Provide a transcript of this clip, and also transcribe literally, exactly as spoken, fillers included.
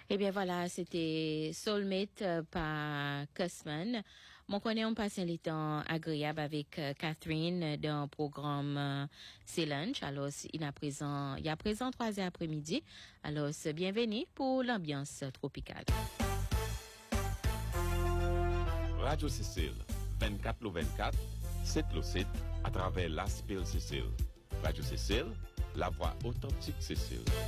Eh bien voilà, c'était Soulmate euh, par Cussman. Mon connaît on passe un temps agréable avec euh, Catherine euh, dans le programme euh, C'est Lunch. Alors, il a présent, il y a présent trois heures après-midi. Alors, c'est bienvenue pour l'ambiance tropicale. Radio Cécile, vingt-quatre le vingt-quatre, sept le sept, à travers l'Aspil Cécile. Radio Cécile, la voix authentique Cécile.